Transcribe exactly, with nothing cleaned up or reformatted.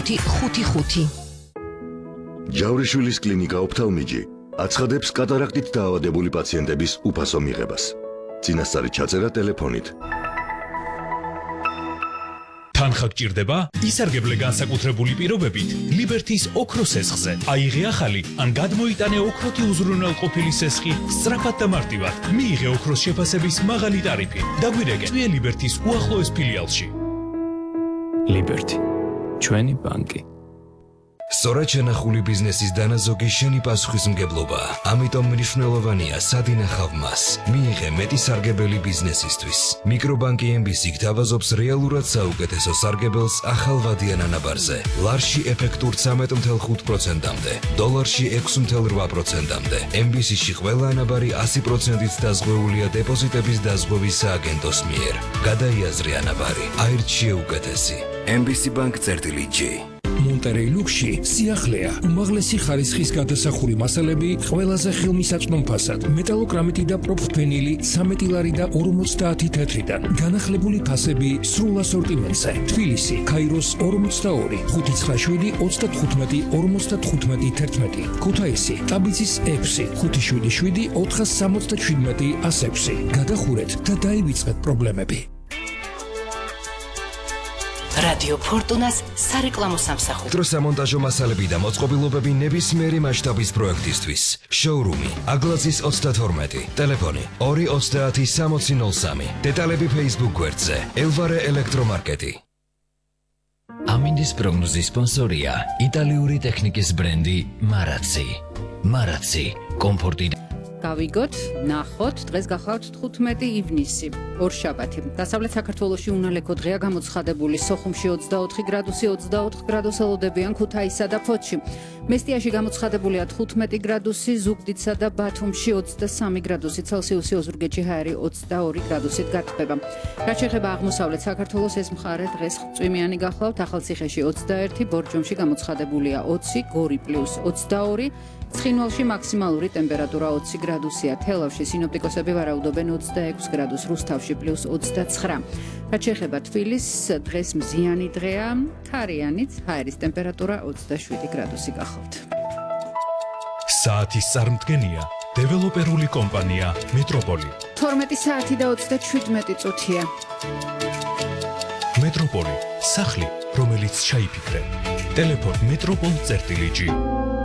ხუთი ხუთი ხუთი. ჯავრიშვილის კლინიკა ოფთალმიჯი აცხადებს კატარაქტით დაავადებული პაციენტების უფასო მიღებას. წინასწარი ჩაწერა ტელეფონით. თანხა გჭირდება? ისარგებლე განსაკუთრებული პირობებით ლიბერთის ოქროს სესხზე. აიღე ახალი ან გადმოიტანე ოქროთი უზრუნველყოფილი სესხი სწრაფად და მარტივად. მიიღე ოქროს შეფასების მაღალი ტარიფი. დაგვირეკე წვია ლიბერთის უახლოეს ფილიალში. ლიბერთი, ჩვენი ბანკი. სწორად შენახული ბიზნესის დანაზოგი შენი პასუხისმგებლობაა. ამიტომ მნიშვნელოვანია სად ინახავ მას. მიიღე მეტი სარგებელი ბიზნესისთვის. მიკრობანკი ემ ბი სი გთავაზობს რეალურად საუკეთესო სარგებელს ახალვადიან ანაბარზე. ლარში ეფექტურ ცამეტ ათი ხუთი პროცენტამდე, დოლარში ექვსი ათი რვა პროცენტამდე. ემ ბი სი-ში ყველა ანაბარი ასი პროცენტით დაზღვეულია დეპოზიტების დაზღვევის სააგენტოს მიერ. გადაიაზრე ანაბარი, აირჩიე უკეთესი. ემ ბი სი Bank წერტილი ჯი. მონტერეი ლუქსში სიახლეა, უმაღლესი ხარისხის გადასახური მასალები ყველაზე ხელმისაწვდომ ფასად. მეტალოკრამიტი და პროფენილი ცამეტი ლარი და ორმოცდაათი თეთრიდან. განახლებული ფასები სრულ ასორტიმენტზე. თბილისი, ქაიროს ორმოცდაორი, ხუთი ცხრა შვიდი ოცდათხუთმეტი ორმოცდათხუთმეტი თერთმეტი. ქუთაისი, ტაბიცის ექვსი, ხუთი შვიდი შვიდი ოთხას სამოცდაშვიდმეტი ას ექვსი. გადახურეთ და დაივიწყეთ პრობლემები. რადიო ფორტუნას სარეკლამო სამსახური. დროსამონტაჟო მასალები და მოწყობილობები ნებისმიერი მასშტაბის პროექტისთვის. შოურუმი, აგლაძის ოცდათორმეტი, ტელეფონი ორი ოცდაათი სამოცი ნოლ სამი. დეტალები Facebook გვერდზე. ელვარე ელექტრომარკეტი. ამინდის პროგნოზის სპონსორია იტალიური ტექნიკის ბრენდი მარაცი. მარაცი, კომფორტი. გავიგოთ, ნახოთ, დღეს გახლავთ თხუთმეტი ივნისი, ორშაბათი. დასავლეთ საქართველოში უნალექო დღეა გამოცხადებული, სოხუმში ოცდაოთხი გრადუსი, ოცდაოთხ გრადუს ელოდებიან ქუთაისსა და ფოთში. მესტიაში გამოცხადებულია თხუთმეტი გრადუსი, ზუგდიდსა და ბათუმში ოცდასამი გრადუსი ცელსიუსი, ოზურგეთში ჰაერი ოცდაორი გრადუსით გათბება. რაც შეეხება აღმოსავლეთ საქართველოს, ეს მხარე დღეს წვიმიანი გახლავთ, ახალციხეში ოცდაერთი, ბორჯომში გამოცხადებულია ოცი, გორი პლუს ოცდაორი. ცხინვალში მაქსიმალური ტემპერატურა ოცი გრადუსია, თელავში სინოპტიკოსები ვარაუდობენ ოცდაექვსი გრადუს, რუსთავში პლუს ოცდაცხრა. რაც შეეხება თბილისს, დღეს მზიანი დღეა, თარიანიც, ჰაერის ტემპერატურა ოცდაშვიდი გრადუსი გახლავთ. საათის წარმდგენია დეველოპერული კომპანია მეტროპოლი. თორმეტი საათი და ოცდაშვიდმეტი წუთია. მეტროპოლი, სახლი, რომელიც ჩაიფიქრე. ტელეფონ მეტროპოლ წერტილი ჯი.